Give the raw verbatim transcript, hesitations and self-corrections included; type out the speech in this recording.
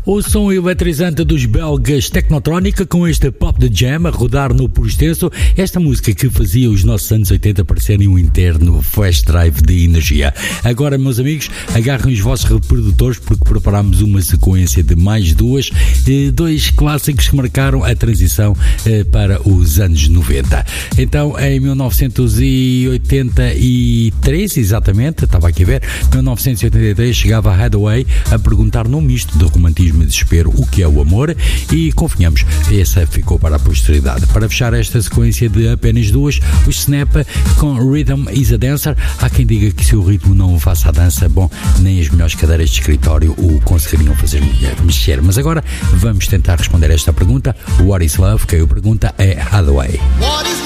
O som eletrizante dos belgas Technotronica com este pop de jam a rodar no por extenso, esta música que fazia os nossos anos oitenta parecerem um interno flash drive de energia. Agora, meus amigos, agarrem os vossos reprodutores porque preparámos uma sequência de mais duas, dois clássicos que marcaram a transição para os anos noventa. Então, em mil novecentos e oitenta e três, exatamente, estava aqui a ver, mil novecentos e oitenta e três chegava a Hathaway a perguntar num misto de romantismo e desespero o que é o amor e, convenhamos, essa ficou para a posteridade. Para fechar esta sequência de apenas duas, o Snap com Rhythm is a Dancer. Há quem diga que se o ritmo não faça a dança, bom, nem as melhores cadeiras de escritório o conseguiriam fazer mexer. Mas agora vamos tentar responder a esta pergunta. What is Love? Quem o pergunta é Hathaway.